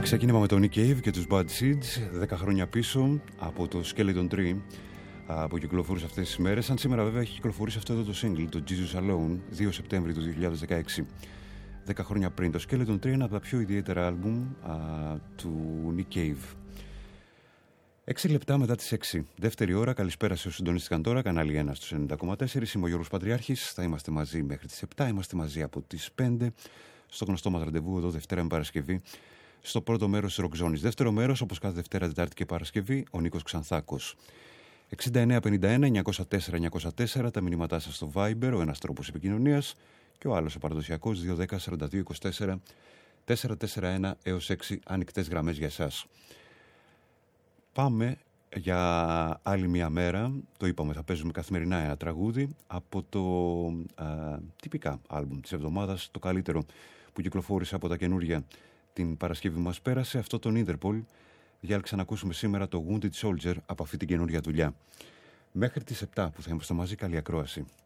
Ξεκίνημα με τον Nick Cave και τους Bad Seeds 10 χρόνια πίσω από το Skeleton Tree που κυκλοφορούσε αυτές τις μέρες. Αν σήμερα βέβαια έχει κυκλοφορήσει αυτό εδώ το single, το Jesus Alone, 2 Σεπτέμβρη του 2016. 10 χρόνια πριν. Το Skeleton Tree είναι ένα από τα πιο ιδιαίτερα άλμπουμ του Nick Cave. 6 λεπτά μετά τις 6. Δεύτερη ώρα, καλησπέρα σε όσους συντονίστηκαν τώρα. Κανάλι 1 στους 90,4. Είμαι ο Γιώργος Πατριάρχης. Θα είμαστε μαζί μέχρι τις 7. Είμαστε μαζί από τις 5. Στο γνωστό μας ραντεβού εδώ Δευτέρα με Παρασκευή. Στο πρώτο μέρος της Rock Zone. Δεύτερο μέρος, όπως κάθε Δευτέρα, Τετάρτη και Παρασκευή, ο Νίκος Ξανθάκος. 6951-904-904 τα μηνύματά σας στο Viber, ο ένας τρόπος επικοινωνίας, και ο άλλος ο παραδοσιακός 210-4224-441 έως 6 ανοιχτές γραμμές για εσάς. Πάμε για άλλη μια μέρα. Το είπαμε, θα παίζουμε καθημερινά ένα τραγούδι από το τυπικά άλμπουμ της εβδομάδας, το καλύτερο που κυκλοφόρησε από τα καινούρια την Παρασκευή μας πέρασε, αυτό τον Interpol. Διάλεξα να ακούσουμε σήμερα το Wounded Soldier από αυτή την καινούρια δουλειά. Μέχρι τις 7 που θα είμαστε μαζί, καλή ακρόαση.